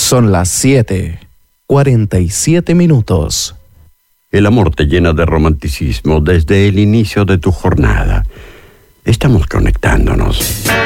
Son las 7:47. El amor te llena de romanticismo desde el inicio de tu jornada. Estamos conectándonos.